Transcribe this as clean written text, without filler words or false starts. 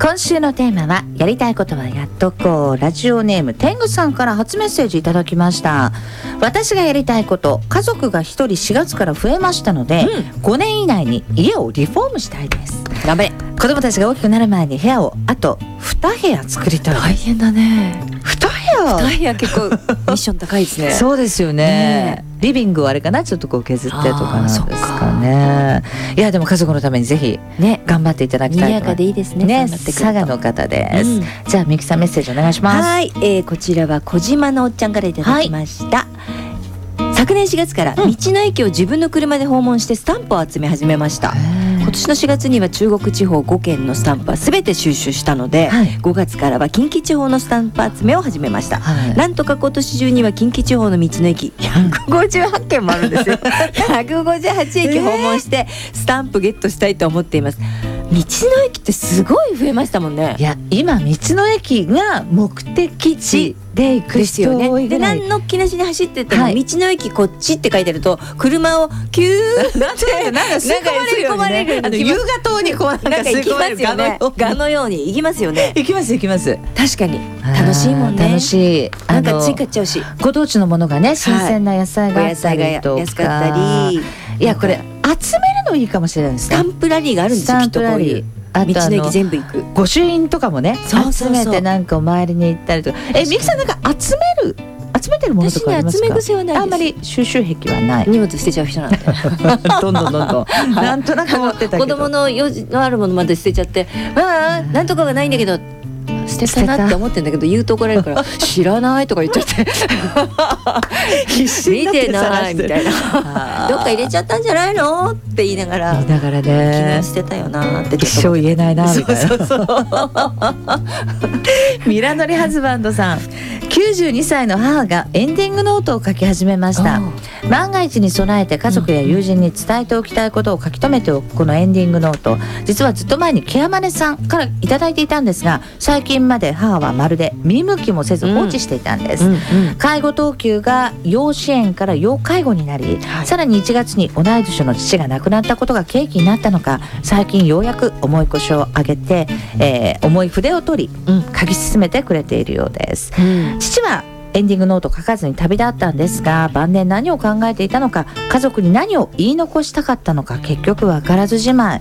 今週のテーマはやりたいことはやっとこう。ラジオネーム天狗さんから初メッセージいただきました。私がやりたいこと、家族が1人4月から増えましたので、5年以内に家をリフォームしたいです。 頑張れ。 子供たちが大きくなる前に部屋をあと2部屋作りたい。 大変だね。 2部屋結構ミッション高いですね。 そうですよね。リビングはあれかな、ちょっとこう削ってとかなんですかね。いやでも家族のためにぜひね頑張っていただきたいと。 賑やかでいいですね。 ね、佐賀の方です。じゃあみゆきさんメッセージお願いします。 はい、こちらは小島のおっちゃんからいただきました。昨年4月から道の駅を自分の車で訪問してスタンプを集め始めました。今年の4月には中国地方5県のスタンプは全て収集したので、5月からは近畿地方のスタンプ集めを始めました。なんとか今年中には近畿地方の道の駅158件もあるんですよ。158駅訪問してスタンプゲットしたいと思っています。道の駅ってすごい増えましたもんね。 いや今道の駅が目的地で行く人多いぐらい。 で何の気なしに走ってても、道の駅こっちって書いてあると車をキューなんか吸い込まれる優雅島にこうなんか吸い込まれるガのように行きますよね。 行きます。確かに楽しいもんね。 楽しい。 なんかつい買っちゃうし、 ご当地のものがね、新鮮な野菜があったりとか、 安かったり。 いやこれ集めるのいいかもしれないですね。 スタンプラリーがあるんですよ、きっと。こういう道の駅全部行く御朱印とかもね、集めてなんかお参りに行ったりとか。みゆきさんなんか集めてるものとかありますか？ 私ね、集め癖はないです。 あんまり収集癖はない。 荷物捨てちゃう人なんでどんどんなんとなく持ってたけど、 子供の用事のあるものまで捨てちゃって、なんとかがないんだけど捨てたなって思ってんだけど、言うと怒られるから知らないとか言っちゃって見てないみたいな、どっか入れちゃったんじゃないのって言いながらね、 昨日捨てたよなって一生言えないなみたいな。ミラノリハズバンドさん、92歳の母がエンディングノートを書き始めました。万が一に備えて家族や友人に伝えておきたいことを書き留めておくこのエンディングノート、実はずっと前にケアマネさんからいただいていたんですが、最近まで母はまるで見向きもせず放置していたんです。介護等級が要支援から要介護になり、さらに1月に同い年の父が亡くなったことが契機になったのか、最近ようやく重い腰を上げて、重い筆を取り、書き進めてくれているようです。父はエンディングノート書かずに旅立ったんですが、晩年何を考えていたのか、家族に何を言い残したかったのか、結局わからずじまい。